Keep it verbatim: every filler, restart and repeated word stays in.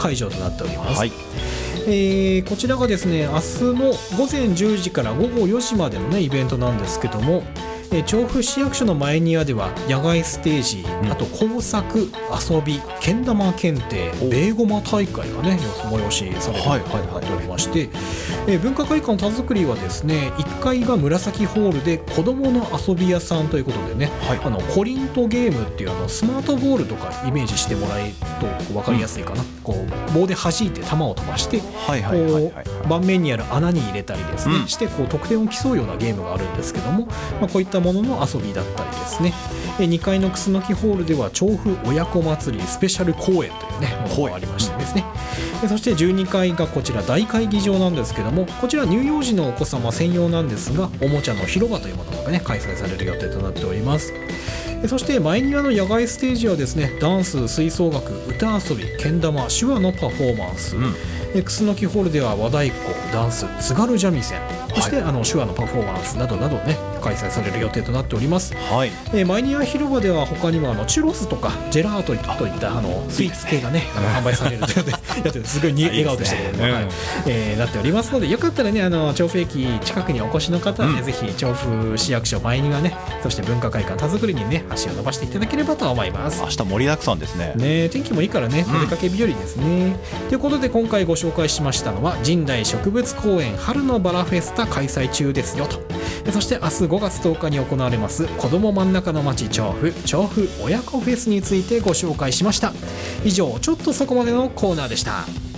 会場となっております。 はい、 えー、こちらがですね明日のごぜんじゅうじからごごよじまでの、ね、イベントなんですけども、えー、調布市役所の前庭では野外ステージ、うん、あと工作、遊び、けん玉検定、ベーゴマ大会がね催しされておりまして、はいはいはい、えー、文化会館田作りはですねいっかいが紫ホールで子どもの遊び屋さんということでね、はい、あのコリントゲームっていうあのスマートボールとかイメージしてもらえると分かりやすいかな、うん、こう棒で弾いて球を飛ばして、はいはいはいはい、盤面にある穴に入れたりですね、うん、してこう得点を競うようなゲームがあるんですけども、まあ、こういったものの遊びだったりですね、にかいの楠木ホールでは調布親子祭りスペシャル公演というねものがありましてですね、うん、そしてじゅうにかいがこちら大会議場なんですけども、こちら乳幼児のお子様専用なんですがおもちゃの広場というものがね開催される予定となっております。そして前庭の野外ステージはですねダンス、吹奏楽、歌遊び、けん玉、手話のパフォーマンス、うん、楠木ホールでは和太鼓、ダンス、津軽三味線、そして、はい、あの手話のパフォーマンスなどなどね開催される予定となっております。はい、えー、前庭広場では他にもあのチュロスとかジェラートといったあのスイーツ系がねあの販売されるということでやってすごいに笑顔でしたけども、ね、はい、えー、なっておりますのでよかったらねあの調布駅近くにお越しの方はね、うん、ぜひ調布市役所前庭ねそして文化会館田作りにね足を伸ばしていただければと思います。 明日盛りだくさんですね。 ね、天気もいいからねお出かけ日和ですね、うん、ということで今回ご紹介しましたのは神代植物公園春のバラフェスタ開催中ですよと。そして明日ごがつとおかに行われます子ども真ん中の町調布調布親子フェスについてご紹介しました。以上ちょっとそこまでのコーナーでした。